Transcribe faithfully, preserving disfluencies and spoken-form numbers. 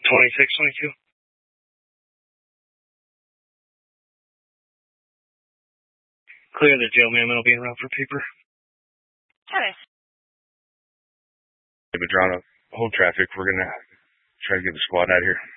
twenty-six twenty-two. Clear the jail, ma'am. It'll be en route for paper. Tennis. Hey, Madrona, hold traffic. We're going to try to get the squad out of here.